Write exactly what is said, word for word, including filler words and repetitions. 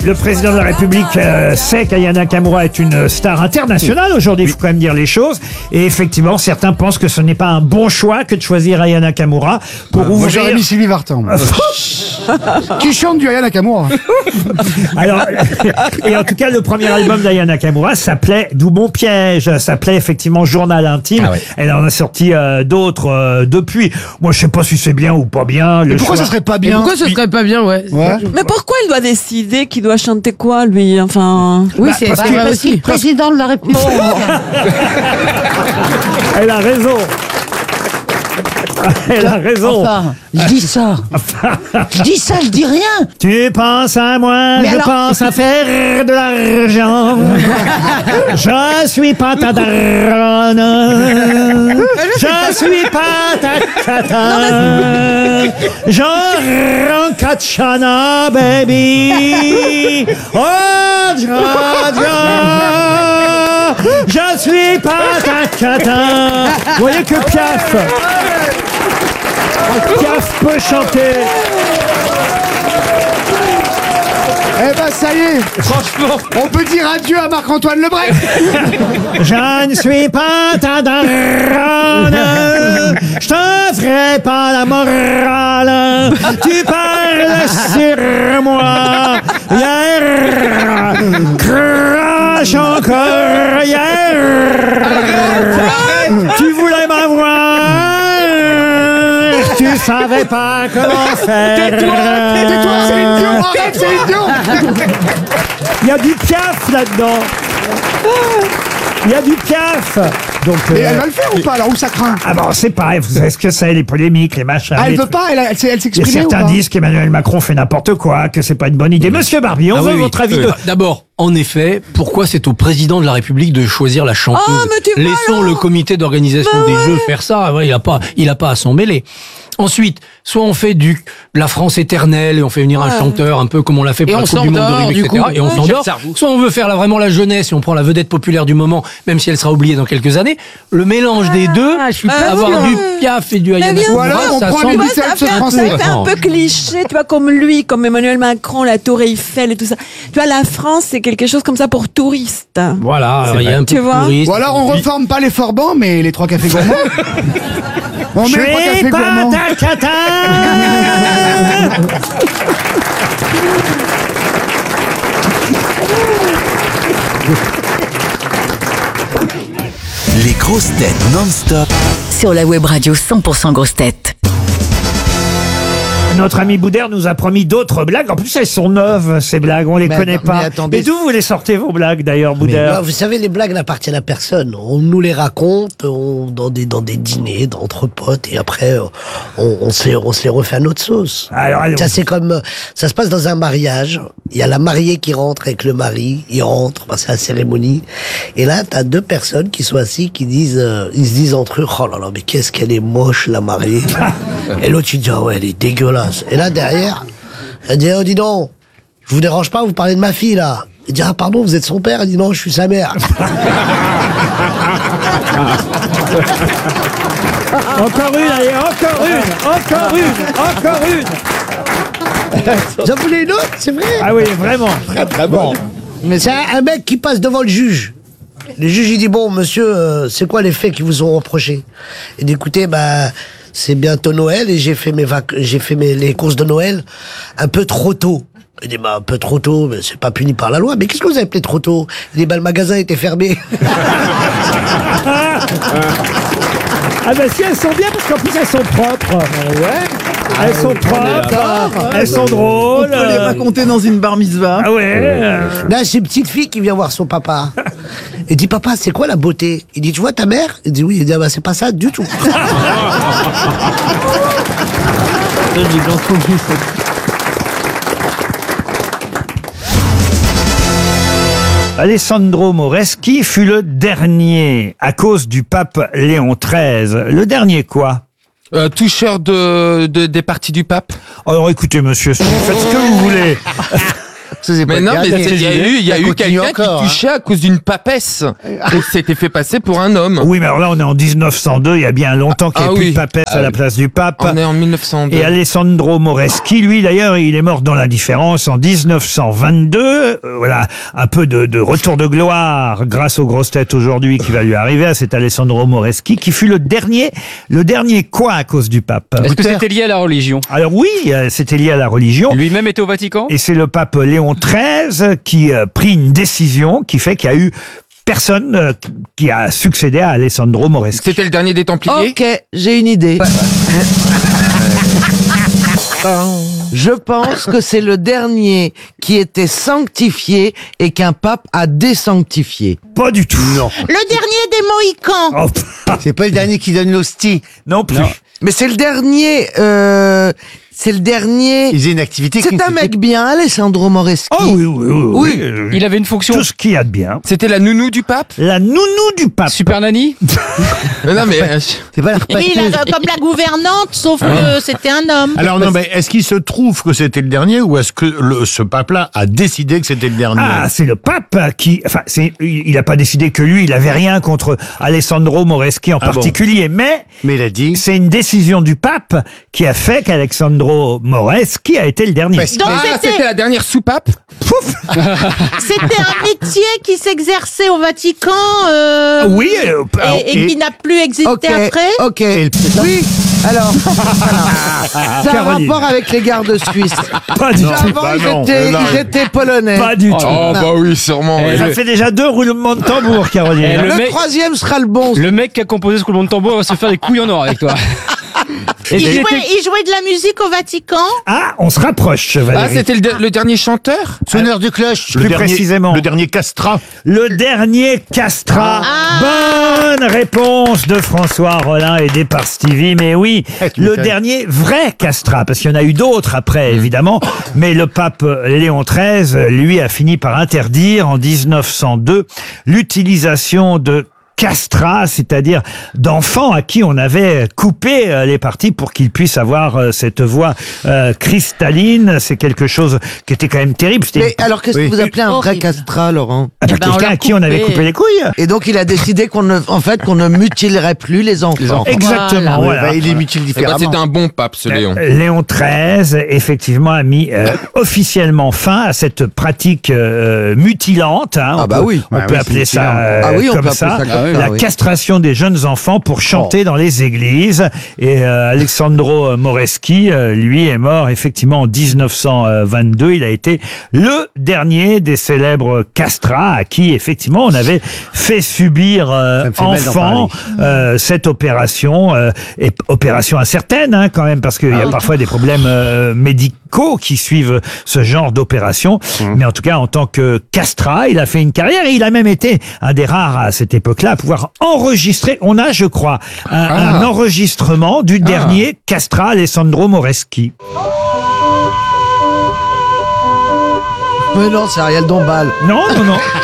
Le président de la République euh, sait qu'Aya Nakamura est une star internationale aujourd'hui, il faut quand même dire les choses. Et effectivement, certains pensent que ce n'est pas un bon choix que de choisir Aya Nakamura pour euh, ouvrir... Moi j'aurais mis Sylvie Vartan. Qui chante du Aya Nakamura. Alors, et en tout cas, le premier album d'Aya Nakamura s'appelait D'où mon piège, s'appelait effectivement Journal intime. Ah ouais. Elle en a sorti euh, d'autres euh, depuis. Moi, je sais pas si c'est bien ou pas bien. Le pourquoi choix... ça serait pas bien? Et pourquoi ce serait pas bien, ouais, ouais. Mais pourquoi il doit décider qu'il doit chanter quoi, lui? Enfin. Oui, bah, c'est parce qu'il que aussi. Président de la République. Elle a raison. Elle a raison. Enfin, je dis ça. Je dis ça, je dis rien. Tu penses à moi, mais je alors... pense à faire de l'argent. Je suis pas ta daronne. Je suis pas ta cata. Je rends Kachana, baby. Oh, ja, ja. Je suis pas ta cata. Vous voyez que Piaf. Piaf peut chanter. Eh ben ça y est, franchement, on peut dire adieu à Marc-Antoine Lebret. Je ne suis pas ta daronne, je te ferai pas la morale. Tu parles sur moi hier, crache encore hier. Tu voulais m'avoir. Tu savais pas comment faire. Tais-toi, tais-toi, c'est idiot, arrête, c'est idiot. Il y a du Piaf là-dedans. Il y a du Piaf. Donc, mais euh, elle va le faire ou pas alors, où ça craint? Ah bon, c'est pas, vous savez ce que c'est, les polémiques, les machins. Ah, elle les veut trucs. pas, elle, elle, elle s'exprime. Il y a certains disent qu'Emmanuel Macron fait n'importe quoi, que c'est pas une bonne idée. Monsieur Barbier, on ah veut oui, votre oui. avis. Euh, de... D'abord, en effet, pourquoi c'est au président de la République de choisir la chanteuse? Oh, mais tu Laissons vois, le comité d'organisation bah des ouais. Jeux faire ça. Ouais, il a pas, il a pas à s'en mêler. Ensuite, soit on fait du de la France éternelle et on fait venir ouais. un chanteur un peu comme on l'a fait pour et la Coupe du Monde de rugby, et cetera. Coup. Et on ouais. s'endort. Soit on veut faire là, vraiment la jeunesse et on prend la vedette populaire du moment, même si elle sera oubliée dans quelques années. Le mélange des deux, Ah, je suis pas avoir sûr. du Piaf et du Aya Mais bien Nakamura, Ou alors, on ça prend semble- les Moi, Beatles ça fait, un, français. ça fait un peu cliché, tu vois, comme lui, comme Emmanuel Macron, la Tour Eiffel et tout ça. Tu vois, la France, c'est quelque chose comme ça pour touristes. Voilà, il y a un peu Tu de vois touriste. Ou alors on reforme pas les Forbans, mais les trois cafés gourmands. On Je met les trois suis cafés pas gourmands. ta cata. Les grosses têtes non-stop. Sur la web radio cent pour cent grosses têtes. Notre ami Boudère nous a promis d'autres blagues. En plus, elles sont neuves, ces blagues. On les Mais connaît attends, pas. mais attendez. Et d'où vous les sortez, vos blagues, d'ailleurs, Mais, Boudère? bah, vous savez, les blagues n'appartiennent à personne. On nous les raconte on, dans des dans des dîners entre potes et après on, on se les, on se les refait à notre sauce. Alors, allons. Ça c'est comme ça se passe dans un mariage. Il y a la mariée qui rentre avec le mari. Ils rentrent, bah, c'est la cérémonie. Et là, t'as deux personnes qui sont assis qui disent euh, ils se disent entre eux oh là là mais qu'est-ce qu'elle est moche la mariée. Et l'autre il dit ah ouais elle est dégueulasse. Et là derrière elle dit oh dis donc je vous dérange pas vous parlez de ma fille là. Il dit ah pardon vous êtes son père. Elle dit non je suis sa mère. Encore une, allez, encore une, encore une, encore une. Vous en voulez une autre c'est vrai. Ah oui, vraiment. Très très bon. Mais c'est un, un mec qui passe devant le juge. Le juge il dit bon monsieur euh, c'est quoi les faits qui vous ont reproché. Il dit écoutez bah c'est bientôt Noël et j'ai fait mes vac j'ai fait mes les courses de Noël un peu trop tôt. Il dit bah un peu trop tôt mais c'est pas puni par la loi. Mais qu'est-ce que vous avez appelé trop tôt? Il dit bah le magasin était fermé. Ah ben si, elles sont bien parce qu'en plus elles sont propres. Ouais. Elles sont propres, elles sont drôles. On peut les raconter dans une bar mitzvah. Ah ouais. Là c'est une petite fille qui vient voir son papa. Il dit papa c'est quoi la beauté? Il dit tu vois ta mère? Il dit oui. Il dit ah, bah c'est pas ça du tout. Alessandro Moreschi fut le dernier à cause du pape Léon treize. Le dernier quoi? Euh, toucheur de, de, des parties du pape. Alors écoutez monsieur, vous faites ce que vous voulez. Ça, c'est pas Mais non, bien. mais c'est- il y a eu, il y a Ça eu continue quelqu'un qui encore, hein. touchait à cause d'une papesse. Et s'était fait passer pour un homme. Oui, mais alors là, on est en dix-neuf cent deux. Il y a bien longtemps qu'il n'y a Ah plus oui. de papesse à la place du pape. On est en mille neuf cent deux. Et Alessandro Moreschi, lui d'ailleurs, il est mort dans l'indifférence en dix-neuf cent vingt-deux. Euh, voilà, un peu de, de retour de gloire grâce aux grosses têtes aujourd'hui qui va lui arriver à cet Alessandro Moreschi, qui fut le dernier, le dernier quoi à cause du pape. Est-ce que c'était lié à la religion? Alors oui, euh, c'était lié à la religion. Lui-même était au Vatican? Et c'est le pape Léon treize qui euh, prit une décision qui fait qu'il y a eu personne euh, qui a succédé à Alessandro Moreschi. C'était le dernier des Templiers. Ok, j'ai une idée. Je pense que c'est le dernier qui était sanctifié et qu'un pape a désanctifié. Pas du tout. Non. Le dernier des Mohicans. Oh, C'est pas le dernier qui donne l'hostie. non plus. Non. Mais c'est le dernier... Euh, c'est le dernier... Ils faisaient une activité. qui C'est ne un faisait mec bien, Alessandro Moreschi. Oh oui, oui, oui. Oui. oui, euh, Il avait une fonction Tout ce qu'il y a de bien. C'était la nounou du pape. La nounou du pape. super nanny? Mais non, mais euh, C'est pas la Oui, la- comme la gouvernante, sauf que c'était un homme. Alors non, mais est-ce qu'il se trouve que c'était le dernier ou est-ce que le, ce pape-là a décidé que c'était le dernier? Ah, c'est le pape qui, enfin, c'est, il n'a pas décidé que lui, il avait rien contre Alessandro Moreschi en Ah bon. particulier, mais Mais il a dit. c'est une décision du pape qui a fait qu'Alessandro Moreschi a été le dernier. Parce Donc ah, c'était c'était la dernière soupape. c'était un métier qui s'exerçait au Vatican euh, Oui, euh, alors, et, et qui n'a plus existé Ok, après. ok. Oui, alors, ça a un Caroline. rapport avec les gardes suisses. pas du tout. Avant, bah ils, non, étaient, là, ils étaient polonais. Pas du tout. Oh, bah oui, sûrement. Eh, oui. Ça le- fait déjà deux roulements de tambour, Caroline. Eh, Le, le mec- troisième sera le bon. Le mec qui a composé ce roulement de tambour va se faire des couilles en or avec toi. Il Et- jouait, il jouait de la musique au Vatican. Ah, on se rapproche, Ah, Valérie. c'était le, de- le dernier chanteur. Sonneur de cloche. Plus le dernier, précisément. Le dernier castrat. Le dernier Castra. Bonne réponse de François Rollin aidé par Stevie. Mais oui, tu le m'étonnes. dernier vrai Castra, parce qu'il y en a eu d'autres après, évidemment. Mais le pape Léon treize, lui, a fini par interdire en dix-neuf cent deux l'utilisation de castrat, c'est-à-dire d'enfants à qui on avait coupé euh, les parties pour qu'ils puissent avoir euh, cette voix euh, cristalline. C'est quelque chose qui était quand même terrible. C'était Mais alors, qu'est-ce Oui. que vous appelez un vrai Horrible. castrat, Laurent? Ah, bah, Eh ben, on quelqu'un l'a à qui on avait coupé. coupé les couilles. Et donc, il a décidé qu'on ne, en fait, qu'on ne mutilerait plus les enfants. Exactement. Ouais, Voilà. bah, il les mutile Eh ben, différemment. c'était un bon pape, ce Léon. Euh, Léon treize, effectivement, a mis euh, officiellement fin à cette pratique euh, mutilante. Hein, Ah on bah peut, oui. On Ah peut oui, appeler c'est ça, mutilant. euh, Ah oui, on comme peut appeler ça, ça comme la ça, oui. castration des jeunes enfants pour chanter dans les églises. Et euh, Alessandro Moreschi, euh, lui, est mort effectivement en dix-neuf cent vingt-deux. Il a été le dernier des célèbres castrats à qui effectivement on avait fait subir euh, Ça me fait mal d'en enfant euh, cette opération, euh, et opération incertaine hein, quand même, parce qu'il y a parfois des problèmes euh, médicaux qui suivent ce genre d'opération. Mais en tout cas, en tant que castrat, il a fait une carrière et il a même été un des rares à cette époque-là à pouvoir enregistrer. On a, je crois, un, Ah. un enregistrement du dernier castrat Alessandro Moreschi. Mais non, c'est Ariel Dombal. Non, non, non.